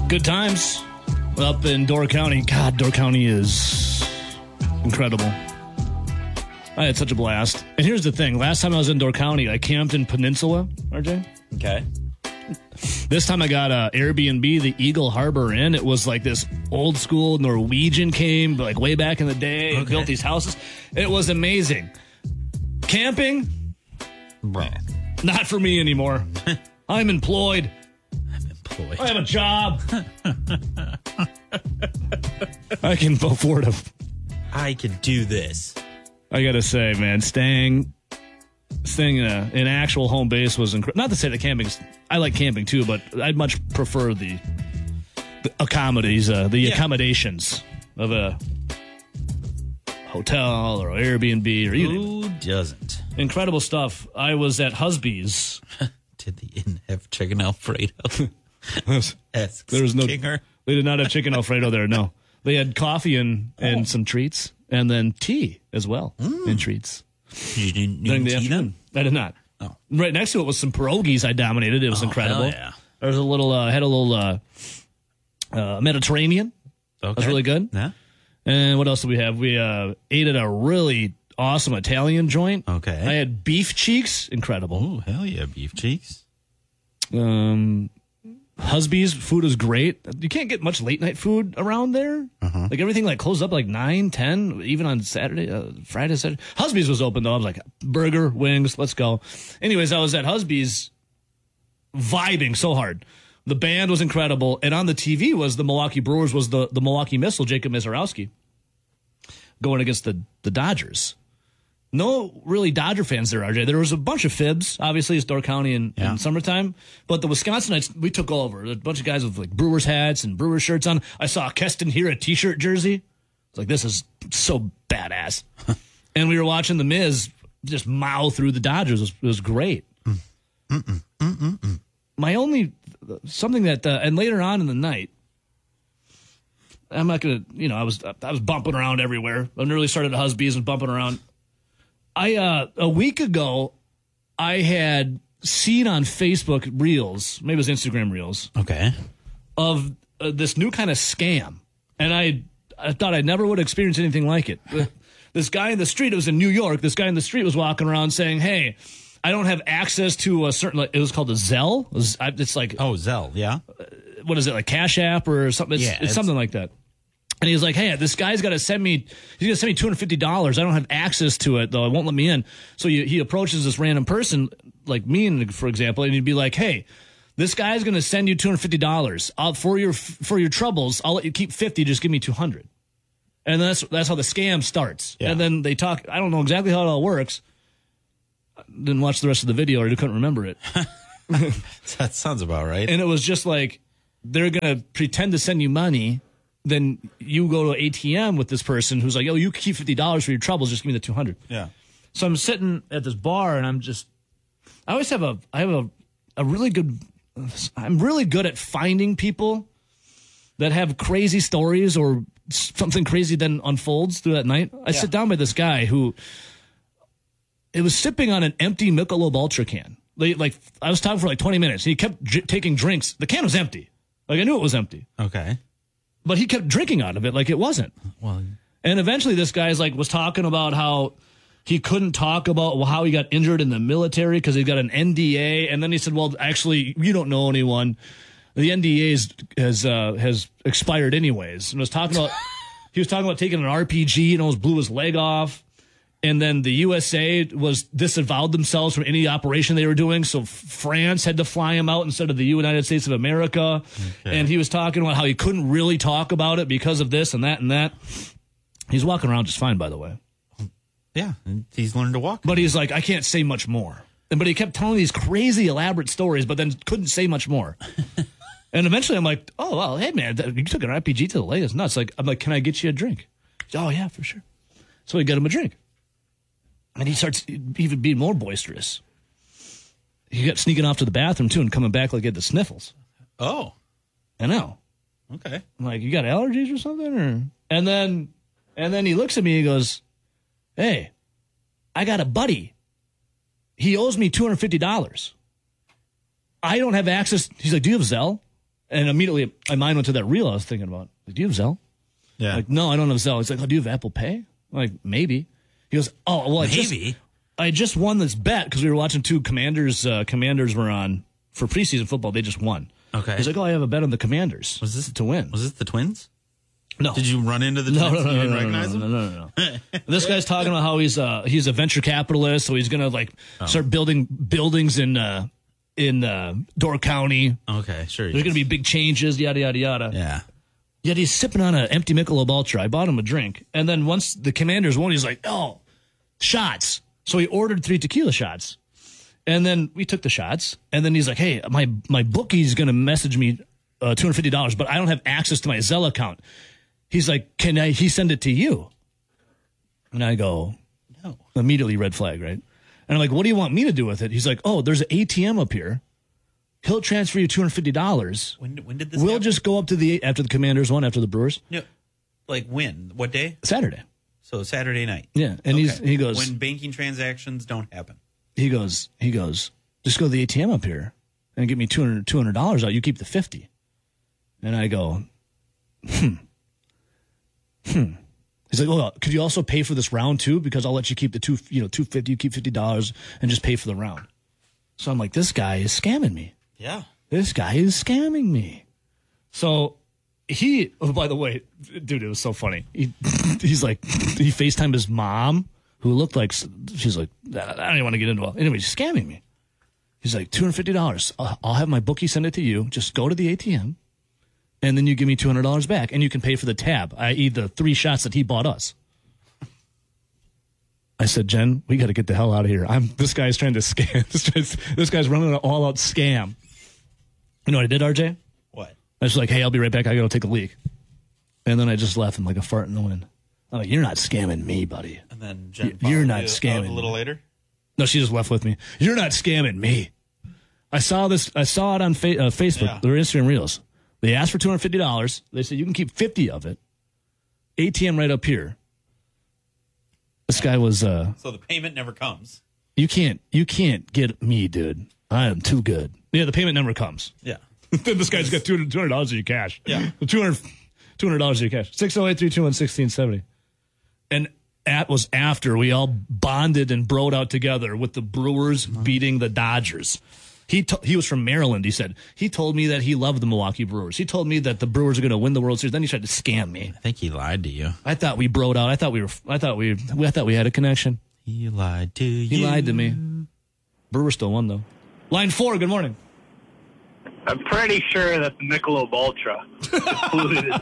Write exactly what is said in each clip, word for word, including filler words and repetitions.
Good times up in Door County. God, Door County is incredible. I had such a blast. And here's the thing. Last time I was in Door County, I camped in Peninsula, R J. Okay. This time I got a Airbnb, the Eagle Harbor Inn. It was like this old school Norwegian came like way back in the day and Okay. built these houses. It was amazing. Camping, Bro. not for me anymore. I'm employed. Employed. I have a job. I can afford a. I could do this. I gotta say, man, staying, staying in a, an actual home base was incredible. Not to say that camping, I like camping too, but I'd much prefer the, the accommodations, uh, the Yeah. accommodations of a hotel or Airbnb or you. Who doesn't? Incredible stuff. I was at Husby's. Did the inn have chicken Alfredo? Asks There was no. Kinger. They did not have chicken Alfredo there. No, they had coffee and and Oh. some treats, and then tea as well and treats. You didn't During the tea afternoon. I did not. Oh. Right next to it was some pierogies I dominated. It was Oh, incredible. hell yeah. There was a little, uh, had a little uh, uh, Mediterranean. Okay. That's really good. Yeah. And what else did we have? We uh, ate at a really awesome Italian joint. Okay. I had beef cheeks. Incredible. Oh, hell yeah. Beef cheeks. Um, Husby's food is great. You can't get much late night food around there. Uh-huh. Like everything like closed up like nine, ten, even on Saturday, uh, Friday, Saturday. Husby's was open though. I was like, burger, wings, let's go. Anyways, I was at Husby's vibing so hard. The band was incredible. And on the T V was the Milwaukee Brewers, was the, the Milwaukee Missile, Jacob Misiorowski, going against the, the Dodgers. No really Dodger fans there, R J. There was a bunch of fibs. Obviously, it's Door County in, Yeah. in summertime. But the Wisconsinites, we took over. A bunch of guys with like Brewers hats and Brewers shirts on. I saw Keston here, a T-shirt jersey. It's like, this is so badass. And we were watching The Miz just mow through the Dodgers. It was, it was great. Mm. Mm-mm. Mm-mm. My only, something that, uh, and later on in the night, I'm not going to, you know, I was I was bumping around everywhere. I nearly started at Husby's and bumping around. I uh, a week ago, I had seen on Facebook Reels, maybe it was Instagram Reels, Okay. of uh, this new kind of scam, and I I thought I never would experience anything like it. This guy in the street, it was in New York. This guy in the street was walking around saying, "Hey, I don't have access to a certain." Like, it was called a Zelle. It was, I- it's like Oh, Zelle. Yeah. what is it, like Cash App or something? It's, Yeah, it's, it's- something like that. And he's like, hey, this guy's got to send me, he's going to send me two hundred fifty dollars. I don't have access to it, though. It won't let me in. So he, he approaches this random person, like me, for example, and he'd be like, hey, this guy's going to send you two hundred fifty dollars. I'll, for your for your troubles, I'll let you keep fifty. Just give me two hundred. And that's that's how the scam starts. Yeah. And then they talk. I don't know exactly how it all works. Didn't watch the rest of the video or couldn't remember it. That sounds about right. And it was just like, they're going to pretend to send you money. Then you go to an A T M with this person who's like, oh, you keep fifty dollars for your troubles. Just give me the two hundred. Yeah. So I'm sitting at this bar and I'm just, I always have a, I have a, a really good, I'm really good at finding people that have crazy stories or something crazy then unfolds through that night. I sit down by this guy who, it was sipping on an empty Michelob Ultra can. Like, like I was talking for like twenty minutes. And he kept j- taking drinks. The can was empty. Like I knew it was empty, Okay. but he kept drinking out of it like it wasn't. Well, And eventually this guy's like was talking about how he couldn't talk about how he got injured in the military because he got an N D A. And then he said, well, actually, you don't know anyone. The N D A is, has uh, has expired anyways. And was talking about he was talking about taking an R P G and almost blew his leg off. And then the U S A was disavowed themselves from any operation they were doing. So France had to fly him out instead of the United States of America. Okay. And he was talking about how he couldn't really talk about it because of this and that and that. He's walking around just fine, by the way. yeah. He's learned to walk. But he's like, I can't say much more. And But he kept telling these crazy, elaborate stories, but then couldn't say much more. And eventually I'm like, oh, well, hey, man, you took an R P G to the leg. It's nuts. Like, I'm like, can I get you a drink? Oh, yeah, for sure. So we get him a drink. And he starts even being more boisterous. He kept sneaking off to the bathroom, too, and coming back like he had the sniffles. Oh. I know. Okay. I'm like, you got allergies or something? Or And then and then he looks at me and he goes, hey, I got a buddy. He owes me two hundred fifty dollars. I don't have access. He's like, do you have Zelle? And immediately my mind went to that reel I was thinking about. Like, do you have Zelle? Yeah. Like, no, I don't have Zelle. He's like, oh, do you have Apple Pay? I'm like, maybe. He goes, oh, well, I just, Maybe. I just won this bet because we were watching two Commanders. Uh, Commanders were on for preseason football. They just won. Okay. He's like, oh, I have a bet on the Commanders. Was this to win? Was this the Twins? No. Did you run into the No, Twins no, and no, you no, didn't no, recognize no, them? no, no, no, no. This guy's talking about how he's uh he's a venture capitalist, so he's gonna like Oh. start building buildings in uh in uh Door County. Okay, sure. There's gonna be big changes, yada yada yada. Yeah. Yet he's sipping on an empty Michelob Ultra. I bought him a drink, and then once the Commanders won, he's like, "Oh, shots!" So he ordered three tequila shots, and then we took the shots. And then he's like, "Hey, my my bookie's gonna message me uh, two hundred fifty dollars, but I don't have access to my Zelle account." He's like, "Can I? He send it to you?" And I go, No. immediately red flag, right? And I'm like, "What do you want me to do with it?" He's like, "Oh, there's an A T M up here. He'll transfer you two hundred fifty dollars. When when did this We'll happen? just go up to the after the Commanders won, after the Brewers, No. Like when? What day? Saturday." So Saturday night. Yeah, and he's Okay. he goes When banking transactions don't happen. he goes he goes just go to the A T M up here and give me two hundred dollars out. You keep the fifty. And I go, hmm, hmm. He's like, oh, could you also pay for this round too? Because I'll let you keep the two, you know, two fifty. You keep fifty dollars and just pay for the round. So I'm like, this guy is scamming me. Yeah. This guy is scamming me. So he, oh, by the way, dude, it was so funny. He, he's like, he FaceTimed his mom, who looked like, she's like, I don't even want to get into it. Anyway, he's scamming me. He's like, two hundred fifty dollars. I'll, I'll have my bookie send it to you. Just go to the A T M, and then you give me two hundred dollars back, and you can pay for the tab, that is the three shots that he bought us. I said, Jen, we got to get the hell out of here. I'm this guy's trying to scam. This guy's, this guy's running an all-out scam. You know what I did, R J? What? I was like, hey, I'll be right back. I got to take a leak. And then I just left him like a fart in the wind. I'm like, you're not scamming me, buddy. And then Jen You're followed not you scamming out a little me. later. No, she just left with me. You're not scamming me. I saw this. I saw it on fa- uh, Facebook Yeah. or Instagram Reels. They asked for two hundred fifty dollars. They said you can keep fifty of it. A T M right up here. This guy was. Uh, So the payment never comes. you can't. You can't get me, dude. I am too good. Yeah, the payment never comes. Yeah. Then this guy's got two hundred dollars in your cash. Yeah. two hundred dollars in your cash. six oh eight, three two one, one six seven oh. And that was after we all bonded and broed out together with the Brewers beating the Dodgers. He to- he was from Maryland, he said. He told me that he loved the Milwaukee Brewers. He told me that the Brewers are going to win the World Series. Then he tried to scam me. I think he lied to you. I thought we broed out. I thought we were I thought we I thought we had a connection. He lied to you. He lied to me. Brewers still won though. Line four, good morning. I'm pretty sure that the Michelob Ultra polluted his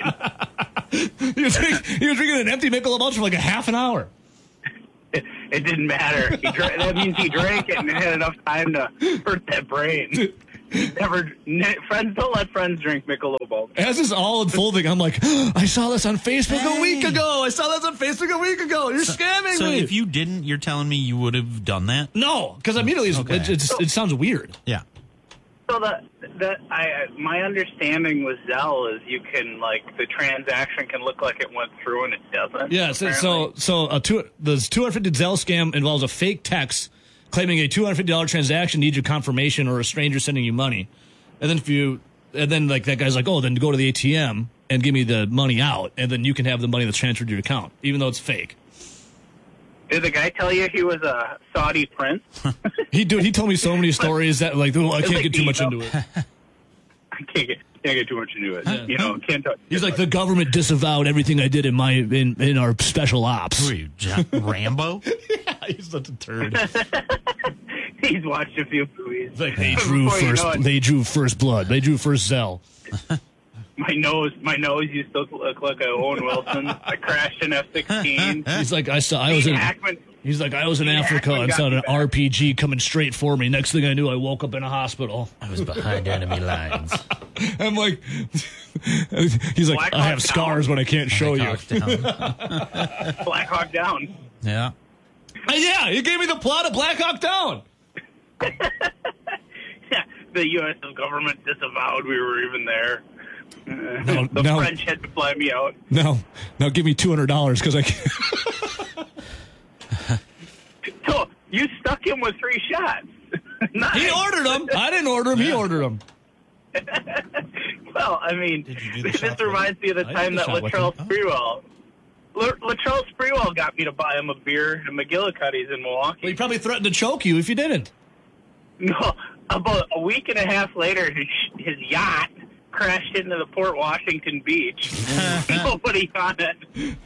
brain. He was, drink, he was drinking an empty Michelob Ultra for like a half an hour. It, it didn't matter. He drank, that means he drank it and had enough time to hurt that brain. Never, ne- friends don't let friends drink Michelob Ultra. As this all unfolding, I'm like, I saw this on Facebook Hey. a week ago. I saw this on Facebook a week ago. You're scamming So me. if you didn't, you're telling me you would have done that? no, because immediately it's- Okay. it, it's- it sounds weird. Yeah. So the the I my understanding with Zelle is you can like the transaction can look like it went through and it doesn't. Yeah, so so, apparently. so a two, the two hundred fifty Zelle scam involves a fake text claiming a two hundred fifty dollars transaction needs your confirmation or a stranger sending you money. And then if you, and then like that guy's like, oh, then go to the A T M and give me the money out, and then you can have the money that's transferred to your account, even though it's fake. Did the guy tell you he was a Saudi prince? He dude, he told me so many stories that like, oh, I It's can't like get too the- much into it. I can't get can't get too much into it. You know, can't talk. He's like, the government disavowed everything I did in my in, in our special ops. Who are you, John Rambo? He's such a turd. He's watched a few movies. It's like they drew Before you first. know it, They drew first blood. They drew first Zell. my nose, my nose used to look like a Owen Wilson. I crashed an F sixteen. He's like, I saw. I was in. Hackman. He's like, I was in Gene Africa Hackman and got saw me an back. R P G coming straight for me. Next thing I knew, I woke up in a hospital. I was behind enemy lines. I'm like, he's like, Black I have Hawk scars, Down. to but I can't show you. Black Hawk Down. Yeah. Uh, yeah, he gave me the plot of Black Hawk Down. Yeah, the U S government disavowed we were even there. Uh, No, the no. French had to fly me out. No, now give me two hundred dollars because I can't. So you stuck him with three shots. Nice. He ordered them. I didn't order them. He ordered them. Well, I mean, Did you do the this shot reminds me of the I did time the that shot with Latrell him. Sprewell. La- Latrell Sprewell got me to buy him a beer at McGillicuddy's in Milwaukee. Well, he probably threatened to choke you if you didn't. No, about a week and a half later, his, his yacht crashed into the Port Washington beach. Nobody on it.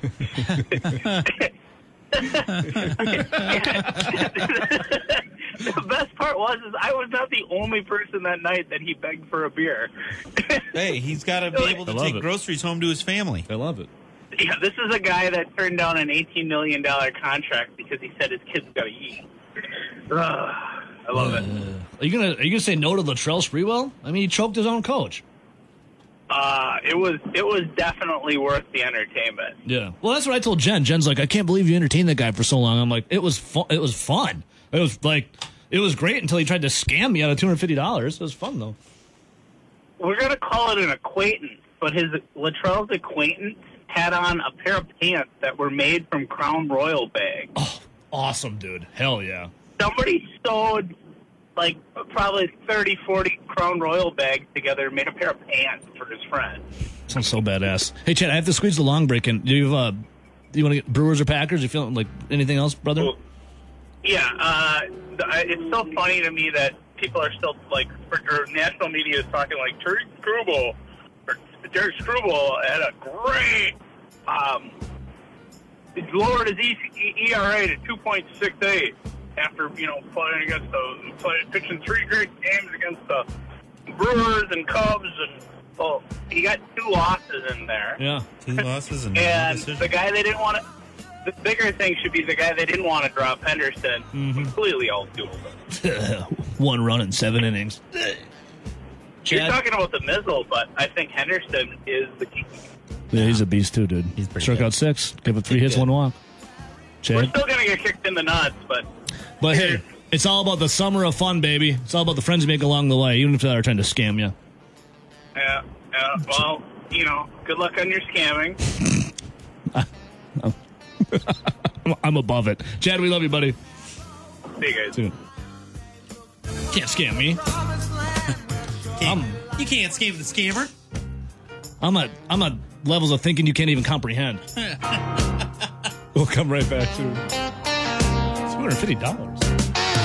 The best part was is I was not the only person that night that he begged for a beer. Hey, he's got to be able I to love take it. groceries home to his family. I love it. Yeah, this is a guy that turned down an eighteen million dollars contract because he said his kids got to eat. Ugh, I love it. Are you gonna Are you gonna say no to Latrell Sprewell? I mean, he choked his own coach. Uh, it was it was definitely worth the entertainment. Yeah. Well, that's what I told Jen. Jen's like, I can't believe you entertained that guy for so long. I'm like, it was fun. It was fun. It was like, it was great until he tried to scam me out of two hundred fifty dollars. It was fun though. We're gonna call it an acquaintance, but his Latrell's acquaintance had on a pair of pants that were made from Crown Royal bags. Oh, awesome, dude. Hell yeah. Somebody sewed like probably thirty, forty Crown Royal bags together and made a pair of pants for his friend. Sounds so badass. Hey, Chad, I have to squeeze the long break in. Do you have, uh, do you want to get Brewers or Packers? You feeling like anything else, brother? Well, yeah, uh, it's so funny to me that people are still like, or national media is talking like Terry Screwball, or Terry Screwball had a great, um, he lowered his E R A to two point six eight after, you know, playing against the, playing, pitching three great games against the Brewers and Cubs, and, well, he got two losses in there. Yeah. Two losses and, And one decision. the guy they didn't want to, the bigger thing should be the guy they didn't want to drop, Henderson, Mm-hmm. completely outdueled him. One run in seven innings. You're Chad? talking about the Mizzle, but I think Henderson is the key. Yeah, he's a beast too, dude. He's pretty Struck good. out six. Gave up three He's hits, good. one walk. We're Chad? still going to get kicked in the nuts, but But hey, it's all about the summer of fun, baby. It's all about the friends you make along the way, even if they're trying to scam you. yeah, yeah, well, you know, good luck on your scamming. I'm above it. Chad, we love you, buddy. See you guys. Dude. Can't scam me. Can't- I'm- you can't scam the scammer. I'm at I'm at levels of thinking you can't even comprehend. We'll come right back to two hundred fifty dollars.